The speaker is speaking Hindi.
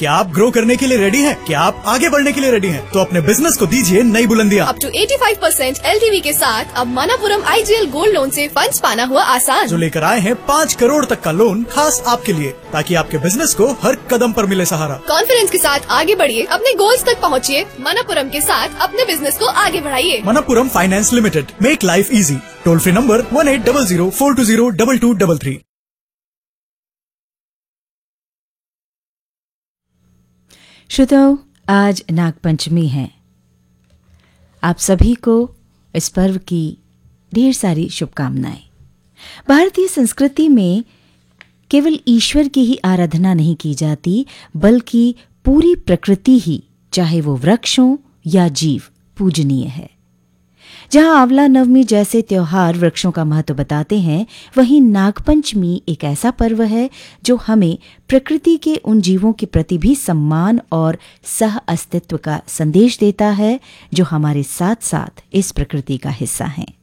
क्या आप ग्रो करने के लिए रेडी हैं? क्या आप आगे बढ़ने के लिए रेडी हैं? तो अपने बिजनेस को दीजिए नई बुलंदियां। अप टू 85% LTV के साथ अब मनापुरम IGL गोल्ड लोन से फंड्स पाना हुआ आसान। जो लेकर आए हैं 5 करोड़ तक का लोन खास आपके लिए, ताकि आपके बिजनेस को हर कदम पर मिले सहारा। कॉन्फिडेंस के साथ आगे बढ़िए, अपने गोल्स तक पहुँचिए। मनापुरम के साथ अपने बिजनेस को आगे बढ़ाइए। Manappuram finance limited, make life easy. Toll free number 1800-420-2233। श्रोताओ, आज नागपंचमी है। आप सभी को इस पर्व की ढेर सारी शुभकामनाएं। भारतीय संस्कृति में केवल ईश्वर की ही आराधना नहीं की जाती, बल्कि पूरी प्रकृति ही, चाहे वो वृक्ष हो या जीव, पूजनीय है। जहां आंवला नवमी जैसे त्योहार वृक्षों का महत्व बताते हैं, वहीं नागपंचमी एक ऐसा पर्व है जो हमें प्रकृति के उन जीवों के प्रति भी सम्मान और सह अस्तित्व का संदेश देता है जो हमारे साथ साथ इस प्रकृति का हिस्सा हैं।